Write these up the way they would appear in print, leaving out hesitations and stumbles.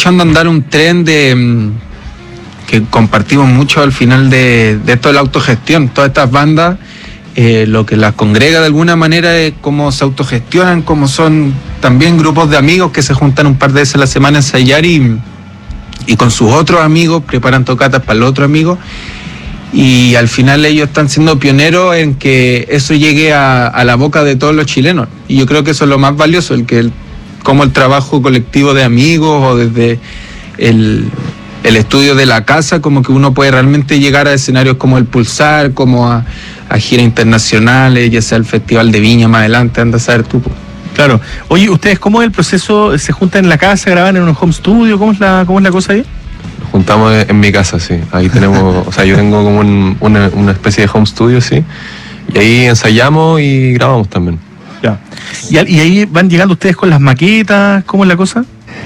echando a andar un tren que compartimos mucho al final de esto de la autogestión. Todas estas bandas, lo que las congrega de alguna manera es cómo se autogestionan, cómo son también grupos de amigos que se juntan un par de veces a la semana a ensayar y con sus otros amigos preparan tocatas para el otro amigo. Y al final ellos están siendo pioneros en que eso llegue a la boca de todos los chilenos. Y yo creo que eso es lo más valioso, como el trabajo colectivo de amigos o desde el estudio de la casa, como que uno puede realmente llegar a escenarios como el Pulsar, como a giras internacionales, ya sea el Festival de Viña más adelante, anda a saber tú. Claro. Oye, ¿ustedes cómo es el proceso? ¿Se juntan en la casa, graban en un home studio? ¿Cómo es la cosa ahí? Juntamos en mi casa, sí. Ahí tenemos, o sea, yo tengo como una especie de home studio, sí. Y ahí ensayamos y grabamos también. Ya. ¿Y ahí van llegando ustedes con las maquetas? ¿Cómo es la cosa?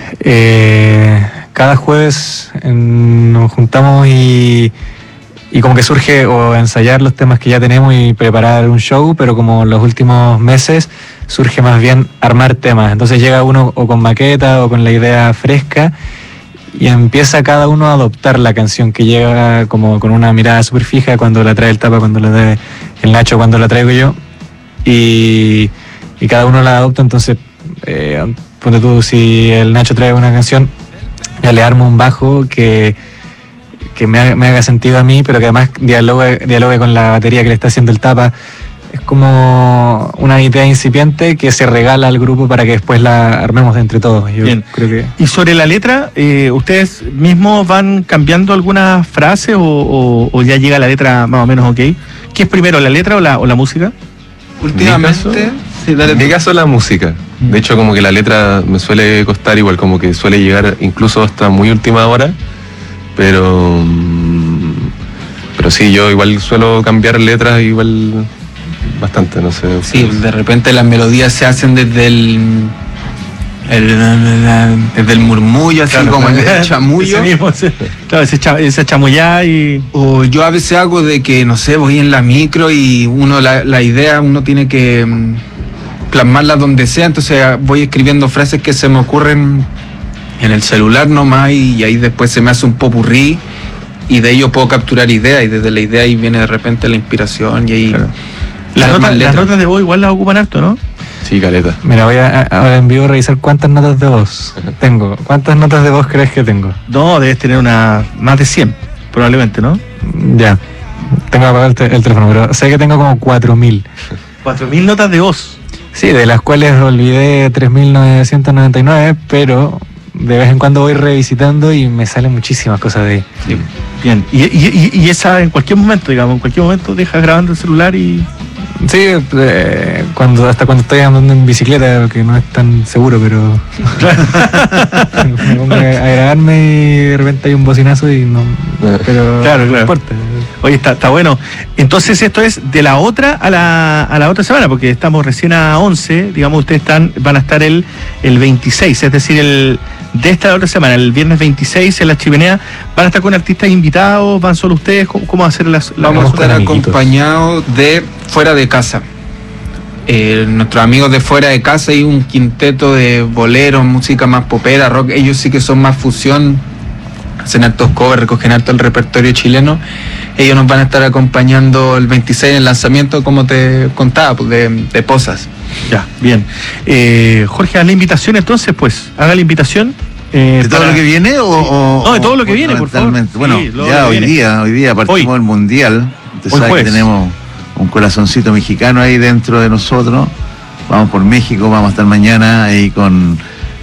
Cada jueves nos juntamos y como que surge o ensayar los temas que ya tenemos y preparar un show, pero como los últimos meses surge más bien armar temas. Entonces llega uno o con maqueta o con la idea fresca y empieza cada uno a adoptar la canción que llega como con una mirada súper fija, cuando la trae el Tapa, cuando la trae el Nacho, cuando la traigo yo, y cada uno la adopta. Entonces ponte tú, si el Nacho trae una canción, ya le armo un bajo que me haga sentido a mí, pero que además dialogue con la batería que le está haciendo el Tapa. Es como una idea incipiente que se regala al grupo para que después la armemos entre todos. Yo Bien. Creo que... Y sobre la letra, ¿ustedes mismos van cambiando algunas frases o ya llega la letra más o menos ok? ¿Qué es primero, la letra o la música? Últimamente, En mi caso la música. De hecho, como que la letra me suele costar igual, como que suele llegar incluso hasta muy última hora, pero sí, yo igual suelo cambiar letras igual bastante, no sé. sí, de repente las melodías se hacen desde el murmullo, así Claro, como el chamullo. Ese mismo, claro, ese chamullá y... O yo a veces hago de que, no sé, voy en la micro y la idea uno tiene que plasmarla donde sea, entonces voy escribiendo frases que se me ocurren en el celular nomás y ahí después se me hace un popurrí y de ello puedo capturar ideas y desde la idea ahí viene de repente la inspiración y ahí... Claro. Las notas de voz igual las ocupan harto, ¿no? Sí, caleta. Mira, voy ahora en vivo a revisar cuántas notas de voz tengo. ¿Cuántas notas de voz crees que tengo? No, debes tener más de 100, probablemente, ¿no? Ya, tengo que apagar el teléfono, pero sé que tengo como 4.000. 4.000 notas de voz. Sí, de las cuales olvidé 3.999, pero de vez en cuando voy revisitando y me salen muchísimas cosas de ahí. Sí. Bien, y esa en cualquier momento, dejas grabando el celular y... Sí, hasta cuando estoy andando en bicicleta, que no es tan seguro, pero me pongo a grabarme y de repente hay un bocinazo y no... Pero Claro. no importa. Oye, está bueno. Entonces esto es de la otra a la otra semana, porque estamos recién a 11, digamos, ustedes van a estar el 26, es decir, de esta otra semana, el viernes 26 en La Chimenea. ¿Van a estar con artistas invitados? ¿Van solo ustedes? ¿Cómo va a ser Vamos a estar acompañados de Fuera de Casa. Nuestros amigos de Fuera de Casa y un quinteto de boleros, música más popera, rock. Ellos sí que son más fusión, hacen hartos covers, recogen harto el repertorio chileno. Ellos nos van a estar acompañando el 26 en el lanzamiento, como te contaba, pues, de Posas. Ya, bien. Jorge, haz la invitación entonces, pues. Haga la invitación. ¿De todo lo que viene o...? No, de todo lo que viene, por favor. Bueno, Sí, ya hoy día partimos del Mundial. Usted sabe jueves. que tenemos un corazoncito mexicano ahí dentro de nosotros. Vamos por México, vamos a estar mañana ahí con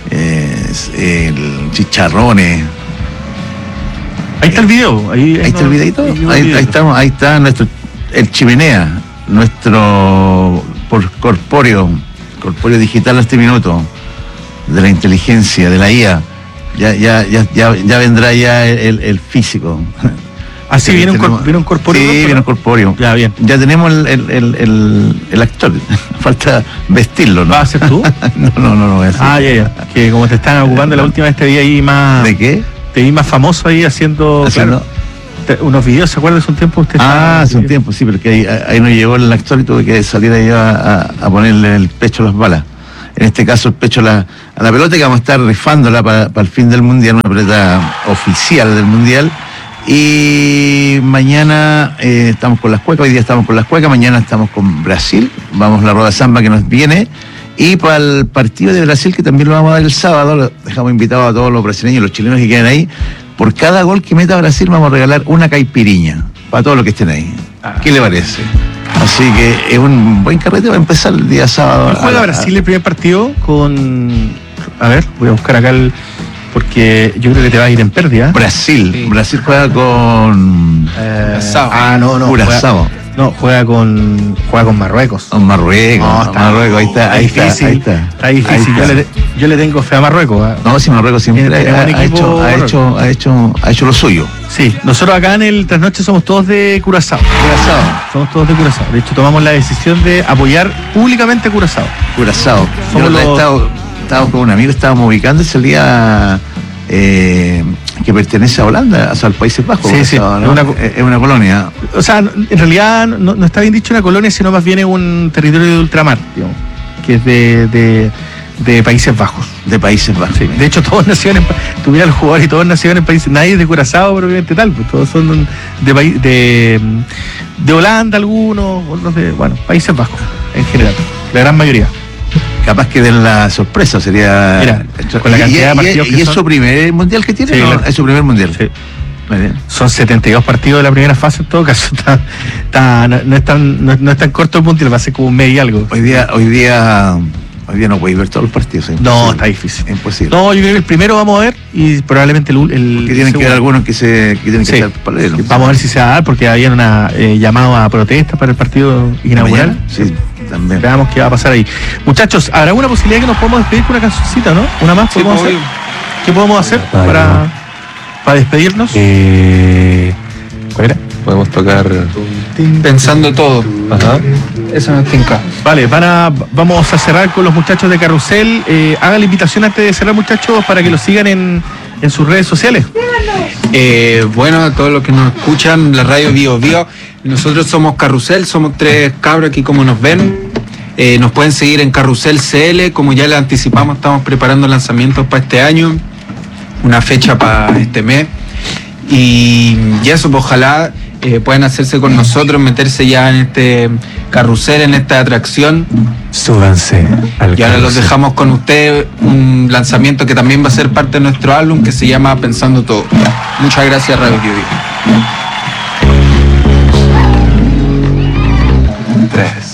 el Chicharrones. Ahí está el video. Ahí Ahí está el videito. Ahí estamos, ahí está el Chimenea, nuestro corpóreo digital a este minuto, de la inteligencia, de la IA. Ya vendrá ya el físico. Así viene un corpóreo. Sí, viene un corpóreo. Ya, bien. Ya tenemos el actor. Falta vestirlo, ¿no? ¿Vas a ser tú? No voy a hacer. Ya. Que como te están ocupando la última vez te vi ahí más... ¿De qué? Te vi más famoso ahí haciendo... Claro, unos videos, ¿se acuerda? Hace un tiempo usted... Hace un tiempo, sí, pero que ahí no llegó el actor y tuve que salir ahí a ponerle el pecho a las balas. en este caso el pecho a la pelota, que vamos a estar rifándola para el fin del Mundial, una pelota oficial del Mundial. Y mañana estamos con las cuecas, hoy día estamos con las cuecas, mañana estamos con Brasil, vamos a la rueda samba que nos viene. Y para el partido de Brasil, que también lo vamos a dar el sábado, lo dejamos invitados a todos los brasileños, los chilenos que quedan ahí. Por cada gol que meta Brasil vamos a regalar una caipiriña para todos los que estén ahí. ¿Qué le parece? Así que es un buen carrete para empezar el día sábado. ¿Juega Brasil el primer partido con...? A ver, voy a buscar acá porque yo creo que te va a ir en pérdida. Brasil. Sí. Brasil juega con... no. Curazao. Juega con Marruecos. Con Marruecos. No, está, Marruecos, ahí está. Está difícil. Yo le tengo fe a Marruecos. No, si Marruecos siempre ha hecho lo suyo. Sí, nosotros acá en el Trasnoche somos todos de Curazao. Somos todos de Curazao. De hecho, tomamos la decisión de apoyar públicamente a Curazao. Estábamos con un amigo, estábamos ubicando ese día que pertenece a Holanda, o sea, al Países Bajos. Sí, ¿no? Es una colonia. O sea, en realidad no está bien dicho una colonia, sino más bien es un territorio de ultramar, digamos, que es de Países Bajos. De Países Bajos. Sí. De hecho, todos nacieron tuvieron los jugadores y todos nacieron en países, nadie es de Curazao propiamente tal, pues todos son de Holanda, algunos de, Países Bajos en general, la gran mayoría. Capaz que den la sorpresa, sería... Mira, con la cantidad de partidos que ¿Y es su primer mundial que tiene? Sí, ¿no? claro. Es su primer mundial. Sí. Muy bien. Son 72 partidos de la primera fase, en todo caso. No es tan corto el mundial, va a ser como un mes y algo. Hoy día no podéis ver todos los partidos. No, está difícil. Es imposible. No, yo creo que el primero vamos a ver y probablemente el Porque tienen que haber algunos que tienen que estar paralelos. Vamos a ver si se va a dar, porque había una llamado a protesta para el partido inaugural. Mañana, sí, también. Veamos qué va a pasar ahí. Muchachos, ¿habrá una posibilidad que nos podamos despedir con una cancioncita, no? ¿Una más podemos hacer? ¿Qué podemos hacer para despedirnos? ¿Cuál era? Podemos tocar. Pensando todo. Ajá. Eso nos tinca. Vale, vamos a cerrar con los muchachos de Carrusel. Hagan la invitación antes de cerrar, muchachos, para que los sigan en sus redes sociales. Bueno, a todos los que nos escuchan, la radio Bio Bio, nosotros somos Carrusel, somos 3 cabros aquí como nos ven. Nos pueden seguir en Carrusel CL, como ya les anticipamos, estamos preparando lanzamientos para este año, una fecha para este mes. Y eso, pues, ojalá puedan hacerse con nosotros, meterse ya en este carrusel, en esta atracción. Súbanse al Y ahora los carrusel. dejamos dejamos con ustedes un lanzamiento que también va a ser parte de nuestro álbum, que se llama Pensando Todo. Muchas gracias, Radio Bio Bio. 3.